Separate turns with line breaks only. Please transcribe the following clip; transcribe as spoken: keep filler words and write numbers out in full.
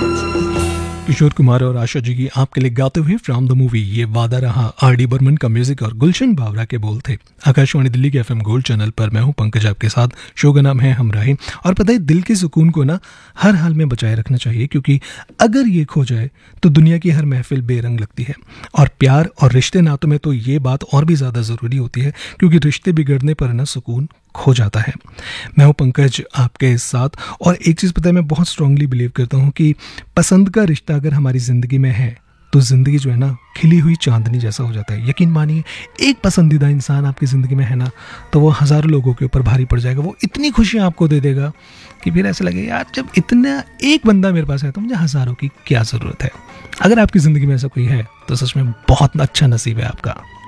किशोर कुमार और आशा जी की आपके लिए गाते हुए फ्रॉम द मूवी ये वादा रहा, आर डी बर्मन का म्यूजिक और गुलशन बावरा के बोल थे। आकाशवाणी दिल्ली के एफएम गोल्ड चैनल पर मैं हूं पंकज आपके साथ। शो का नाम है हमराही। और पता है, दिल के सुकून को ना हर हाल में बचाए रखना चाहिए, क्योंकि अगर ये खो जाए तो दुनिया की हर महफिल बेरंग लगती है। और प्यार और रिश्ते नातों में तो ये बात और भी ज़्यादा ज़रूरी होती है, क्योंकि रिश्ते बिगड़ने पर ना सुकून खो जाता है। मैं हूं पंकज आपके साथ। और एक चीज़ पता है, मैं बहुत स्ट्रांगली बिलीव करता हूं कि पसंद का रिश्ता अगर हमारी ज़िंदगी में है तो ज़िंदगी जो है ना खिली हुई चांदनी जैसा हो जाता है। यकीन मानिए, एक पसंदीदा इंसान आपकी ज़िंदगी में है ना, तो वो हज़ारों लोगों के ऊपर भारी पड़ जाएगा। वो इतनी खुशियाँ आपको दे देगा कि फिर ऐसा लगेगा, यार जब इतना एक बंदा मेरे पास है तो मुझे हज़ारों की क्या ज़रूरत है। अगर आपकी ज़िंदगी में ऐसा कोई है तो सच में बहुत अच्छा नसीब है आपका।